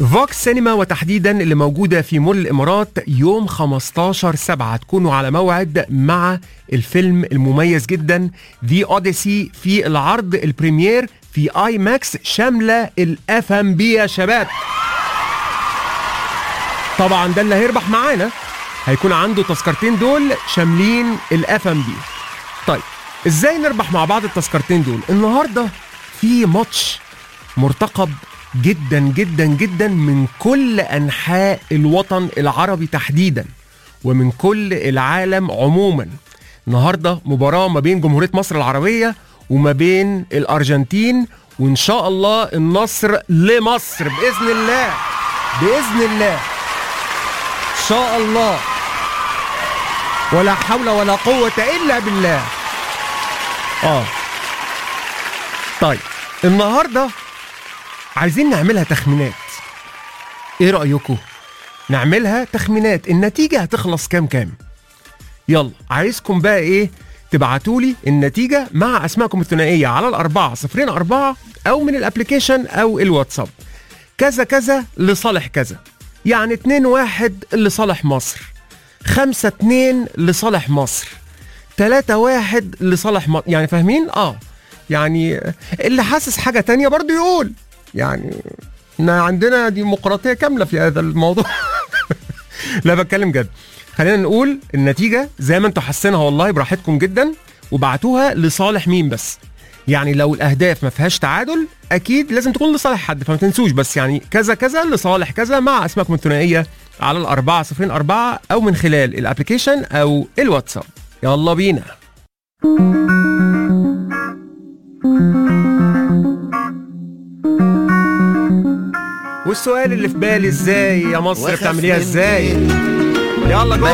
فوكس سينما وتحديدا اللي موجودة في مول الإمارات يوم 15/7 تكونوا على موعد مع الفيلم المميز جدا The Odyssey في العرض البريمير في آي ماكس شاملة الFMB يا شباب. طبعا ده اللي هيربح معانا هيكون عنده تذكرتين دول شاملين الFMB. طيب ازاي نربح مع بعض التذكرتين دول؟ النهاردة في ماتش مرتقب جدا جدا جدا من كل أنحاء الوطن العربي تحديدا ومن كل العالم عموما. النهاردة مباراة ما بين جمهورية مصر العربية وما بين الأرجنتين، وإن شاء الله النصر لمصر بإذن الله، بإذن الله إن شاء الله، ولا حول ولا قوة إلا بالله. طيب النهاردة عايزين نعملها تخمينات، ايه رأيكم؟ نعملها تخمينات، النتيجة هتخلص كام؟ يلا عايزكم بقى ايه، تبعتولي النتيجة مع اسمائكم الثنائية على 4004 او من الابليكيشن او الواتساب. كذا كذا لصالح كذا، يعني 2-1 لصالح مصر، 5-2 لصالح مصر، 3-1 لصالح مصر، يعني فاهمين؟ يعني اللي حاسس حاجة تانية برضو يقول، يعني عندنا ديمقراطية كاملة في هذا الموضوع. لا بتكلم جد. خلينا نقول النتيجة زي ما انتوا حاسينها والله براحتكم جدا، وبعتوها لصالح مين بس. يعني لو الأهداف ما فيهاش تعادل أكيد لازم تكون لصالح حد، فما تنسوش بس يعني كذا كذا لصالح كذا مع أسمائكم الثنائية على 4004 أو من خلال الابليكيشن أو الواتساب. يلا بينا. والسؤال اللي في بالي، ازاي يا مصر بتعمليها ازاي؟ يلا جو.